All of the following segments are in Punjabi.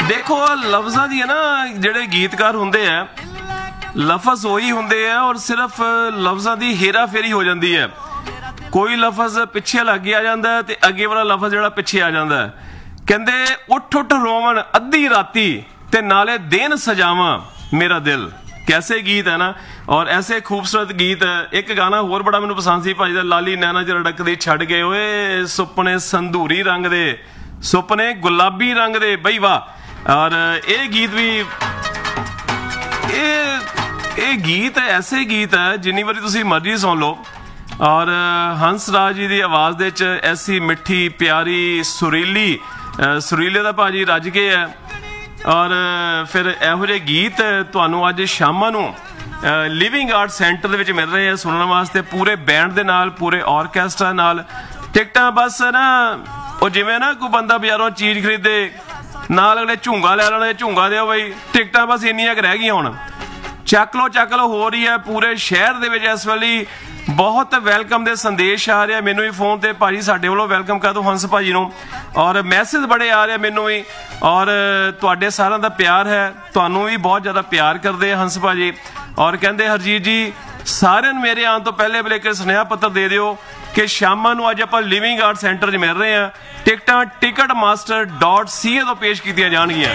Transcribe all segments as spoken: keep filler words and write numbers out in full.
देखो लफ्ज़ां दी है ना ਜਿਹੜੇ ਗੀਤਕਾਰ ਹੁੰਦੇ ਆ ਲਫ਼ਜ਼ ਉਹੀ ਹੁੰਦੇ ਆ ਔਰ ਸਿਰਫ ਲਫ਼ਜ਼ਾਂ ਦੀ ਹੇਰਾ ਫੇਰੀ ਹੋ ਜਾਂਦੀ ਹੈ ਕੋਈ ਲਫ਼ਜ਼ ਪਿੱਛੇ ਲੱਗ ਆ ਜਾਂਦਾ ਤੇ ਅੱਗੇ ਵਾਲਾ ਲਫ਼ਜ਼ ਜਿਹੜਾ ਪਿੱਛੇ ਆ ਜਾਂਦਾ ਕਹਿੰਦੇ ਉੱਠ ਉੱਠ ਰੋਵਣ ਅੱਧੀ ਰਾਤੀ ਤੇ ਨਾਲੇ ਦੇਣ ਸਜਾਵਾਂ ਮੇਰਾ ਦਿਲ कैसे गीत है ना और ऐसे खूबसूरत गीत एक गाना होर बड़ा मैनू पसंद सी भाई दा लाली नैना च रड़कदी छड़ गए ओए सुपने संधूरी रंग दे सुपने गुलाबी रंग दे बई वाह और ये गीत भी ये ये गीत ऐसे गीत है जिन्नी बारी तुसी मर्जी सुन लो और हंस राज जी की आवाज़ दे च ऐसी मिठी प्यारी सुरीली सुरीले दा भाजी रज के है और फिर ਇਹੋ ਜਿਹੇ ਗੀਤ ਤੁਹਾਨੂੰ ਅੱਜ ਸ਼ਾਮਾਂ ਨੂੰ ਲਿਵਿੰਗ ਆਰਟ ਸੈਂਟਰ ਦੇ ਵਿੱਚ ਮਿਲ ਰਹੇ ਆ ਸੁਣਨ ਵਾਸਤੇ ਪੂਰੇ ਬੈਂਡ ਦੇ ਨਾਲ ਪੂਰੇ ਆਰਕੈਸਟਰਾ ਨਾਲ ਟਿਕਟਾਂ ਬਸ ਨਾ ਉਹ ਜਿਵੇਂ ਨਾ ਕੋਈ ਬੰਦਾ ਬਾਜ਼ਾਰੋਂ ਚੀਜ਼ ਖਰੀਦੇ ਨਾਲ ਅਗਲੇ ਝੂੰਗਾ ਲੈ ਲੈਣੇ ਝੂੰਗਾ ਦਿਓ ਬਈ ਟਿਕਟਾਂ ਬਸ ਇੰਨੀਆਂ ਕੁ ਰਹਿ ਗਈਆਂ ਹੁਣ ਚੱਕ ਲਓ ਚੱਕ ਲਓ ਹੋ ਰਹੀ ਹੈ ਪੂਰੇ ਸ਼ਹਿਰ ਦੇ ਵਿੱਚ ਇਸ ਵੇਲੇ ਬਹੁਤ ਵੈਲਕਮ ਦੇ ਸੰਦੇਸ਼ ਆ ਰਿਹਾ ਮੈਨੂੰ ਵੀ ਫੋਨ ਤੇ ਭਾਜੀ ਸਾਡੇ ਵੱਲੋਂ ਵੈਲਕਮ ਕਰ ਦਿਓ ਹੰਸ ਭਾਜੀ ਨੂੰ ਔਰ ਮੈਸੇਜ ਬੜੇ ਆ ਰਹੇ ਮੈਨੂੰ ਵੀ ਔਰ ਤੁਹਾਡੇ ਸਾਰਿਆਂ ਦਾ ਪਿਆਰ ਹੈ ਤੁਹਾਨੂੰ ਵੀ ਬਹੁਤ ਜ਼ਿਆਦਾ ਪਿਆਰ ਕਰਦੇ ਹੰਸ ਭਾਜੀ ਔਰ ਕਹਿੰਦੇ ਹਰਜੀਤ ਜੀ ਸਾਰਿਆਂ ਨੂੰ ਮੇਰੇ ਆਉਣ ਤੋਂ ਪਹਿਲੇ ਬਲੇ ਕੇ ਸੁਨੇਹਾ ਪੱਤਰ ਦੇ ਦਿਓ ਕਿ ਸ਼ਾਮਾਂ ਨੂੰ ਅੱਜ ਆਪਾਂ ਲਿਵਿੰਗ ਆਰਟ ਸੈਂਟਰ 'ਚ ਮਿਲ ਰਹੇ ਹਾਂ ਟਿਕਟਾਂ ਟਿਕਟ ਮਾਸਟਰ ਡਾਟ ਸੀ ਏ ਤੋਂ ਪੇਸ਼ ਕੀਤੀਆਂ ਜਾਣਗੀਆਂ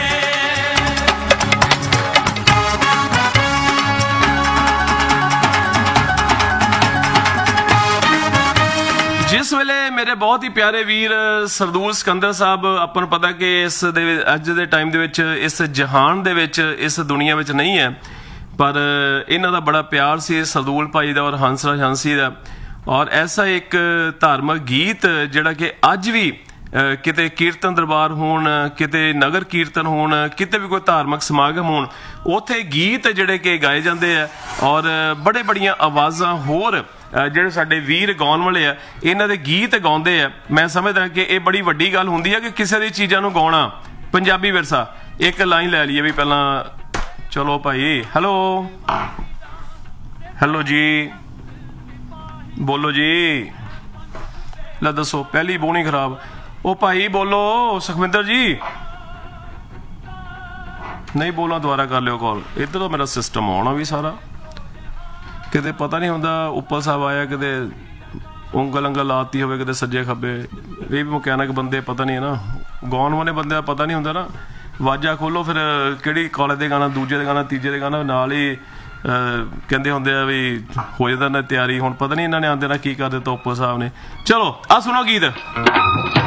जिस वेले मेरे बहुत ही प्यारे वीर सरदूल सिकंदर साहब ਆਪਾਂ ਨੂੰ ਪਤਾ ਕਿ ਇਸ ਦੇ ਅੱਜ ਦੇ ਟਾਈਮ ਦੇ ਵਿੱਚ ਇਸ ਜਹਾਨ ਦੇ ਵਿੱਚ ਇਸ ਦੁਨੀਆ ਵਿੱਚ ਨਹੀਂ ਹੈ ਪਰ ਇਹਨਾਂ ਦਾ ਬੜਾ ਪਿਆਰ ਸੀ ਸਰਦੂਲ ਭਾਈ ਦਾ ਔਰ ਹੰਸਰਾਜ ਹੰਸੀ ਦਾ ਔਰ ਐਸਾ ਇੱਕ ਧਾਰਮਿਕ ਗੀਤ ਜਿਹੜਾ ਕਿ ਅੱਜ ਵੀ ਕਿਤੇ ਕੀਰਤਨ ਦਰਬਾਰ ਹੋਣ ਕਿਤੇ ਨਗਰ ਕੀਰਤਨ ਹੋਣ ਕਿਤੇ ਵੀ ਕੋਈ ਧਾਰਮਿਕ ਸਮਾਗਮ ਹੋਣ ਉੱਥੇ ਗੀਤ ਜਿਹੜੇ ਕਿ ਗਾਏ ਜਾਂਦੇ ਆ ਔਰ ਬੜੇ ਬੜੀਆਂ ਆਵਾਜ਼ਾਂ ਹੋਰ ਜਿਹੜੇ ਸਾਡੇ ਵੀਰ ਗਾਉਣ ਵਾਲੇ ਆ ਇਹਨਾਂ ਦੇ ਗੀਤ ਗਾਉਂਦੇ ਆ ਮੈਂ ਸਮਝਦਾ ਕਿ ਇਹ ਬੜੀ ਵੱਡੀ ਗੱਲ ਹੁੰਦੀ ਹੈ ਕਿ ਕਿਸੇ ਦੀ ਚੀਜ਼ਾਂ ਨੂੰ ਗਾਉਣਾ ਪੰਜਾਬੀ ਵਿਰਸਾ ਇੱਕ ਲਾਈਨ ਲੈ ਲਈਏ ਵੀ ਪਹਿਲਾਂ ਚਲੋ ਭਾਈ ਹੈਲੋ ਹੈਲੋ ਜੀ ਬੋਲੋ ਜੀ ਲੈ ਦੱਸੋ ਪਹਿਲੀ ਬੋਣੀ ਖਰਾਬ ਉਹ ਭਾਈ ਬੋਲੋ ਸੁਖਵਿੰਦਰ ਜੀ ਨਹੀਂ ਬੋਲਣਾ ਦੁਬਾਰਾ ਕਰ ਲਿਓ ਕਾਲ ਇੱਧਰ ਤੋਂ ਮੇਰਾ ਸਿਸਟਮ ਆਉਣਾ ਵੀ ਸਾਰਾ ਕਿਤੇ ਪਤਾ ਨਹੀਂ ਹੁੰਦਾ ਉੱਪਰ ਸਾਹਿਬ ਆਇਆ ਕਿਤੇ ਉਂਗਲ ਅੰਗਲ ਲਾਤੀ ਹੋਵੇ ਕਿਤੇ ਸੱਜੇ ਖੱਬੇ ਇਹ ਵੀ ਮਕੈਨਿਕ ਬੰਦੇ ਪਤਾ ਨਹੀਂ ਹੈ ਨਾ ਗਾਉਣ ਵਾਲੇ ਬੰਦੇ ਦਾ ਪਤਾ ਨਹੀਂ ਹੁੰਦਾ ਨਾ ਵਾਜਾ ਖੋਲੋ ਫਿਰ ਕਿਹੜੀ ਕਾਲਜ ਦੇ ਗਾਣਾ ਦੂਜੇ ਦੇ ਗਾਣਾ ਤੀਜੇ ਦੇ ਗਾਣਾ ਨਾਲ ਹੀ ਕਹਿੰਦੇ ਹੁੰਦੇ ਆ ਵੀ ਹੋ ਜਾਂਦਾ ਨਾ ਤਿਆਰੀ ਹੁਣ ਪਤਾ ਨਹੀਂ ਇਹਨਾਂ ਨੇ ਆਉਂਦੇ ਨਾ ਕੀ ਕਰ ਦਿੱਤਾ ਉੱਪਰ ਸਾਹਿਬ ਨੇ ਚਲੋ ਆ ਸੁਣੋ ਗੀਤ